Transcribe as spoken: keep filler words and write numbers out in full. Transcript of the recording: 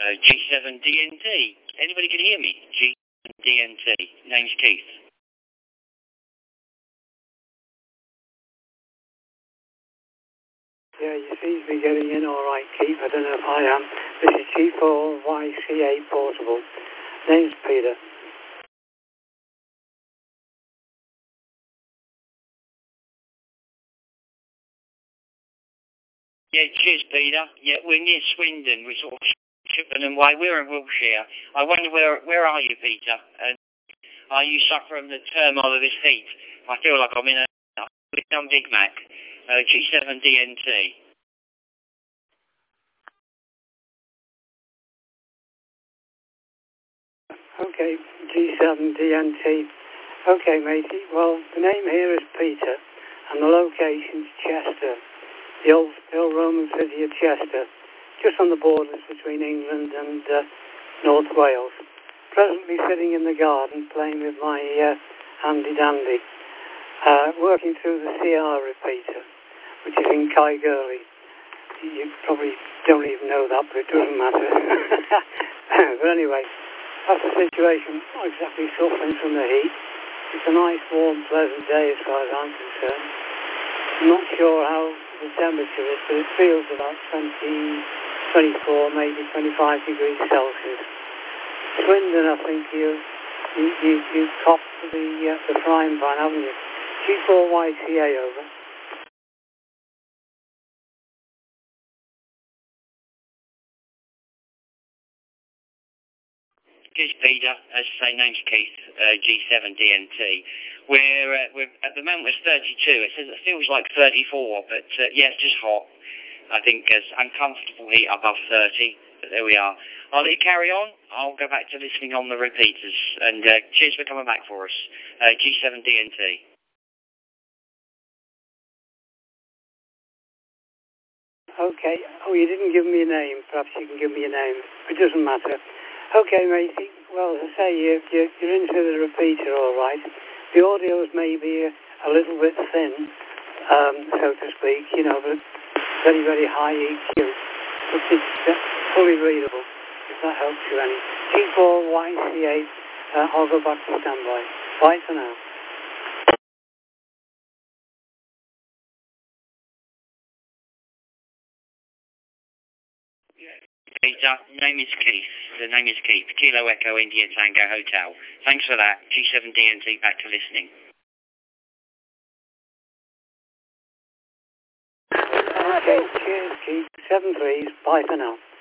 uh, G seven D N T. Anybody can hear me? G seven D N T. Name's Keith. Yeah, you seem to be getting in all right, Keith. I don't know if I am. This is G four Y C eight Portable. Name's Peter. Yeah, cheers, Peter. Yeah, we're near Swindon. We're sort of shipping and way. We're in Wiltshire. I wonder where where are you, Peter? And are you suffering the turmoil of this heat? I feel like I'm in a some Big Mac. Uh, G seven D N T. Okay, G seven D N T. Okay, matey. Well, the name here is Peter, and the location's Chester. The old, the old Roman city of Chester, just on the borders between England and uh, North Wales. Presently sitting in the garden playing with my uh, handy dandy, uh, working through the C R repeater, which is in Kygurley. You probably don't even know that, but it doesn't matter. But anyway, that's the situation. Not exactly suffering from the heat. It's a nice, warm, pleasant day as far as I'm concerned. I'm not sure how the temperature is, but it feels about twenty, twenty-four, maybe twenty-five degrees Celsius. Swindon, I think you you you, you copped the uh, the frying pan, haven't you? G four Y C A over. Cheers, Peter. As I say, name's Keith. Uh, G seven D N T. We're, uh, we're at the moment it's thirty-two. It says it feels like thirty-four, but uh, yeah, it's just hot. I think there's uncomfortable heat above thirty, but there we are. I'll let you carry on. I'll go back to listening on the repeaters. And uh, cheers for coming back for us. Uh, G seven D N T. Okay. Oh, you didn't give me a name. Perhaps you can give me a name. It doesn't matter. Okay, matey. Well, as I say, you, you, you're into the repeater, all right. The audio's maybe a, a little bit thin, um, so to speak, you know, but very, very high E Q. But it's uh, fully readable, if that helps you any. G four Y C eight, uh, I'll go back to standby. Bye for now. Peter, name is Keith. The name is Keith. Kilo Echo India Tango Hotel. Thanks for that. G seven D N T back to listening. Okay, cheers, Keith. Seven threes. Bye for now.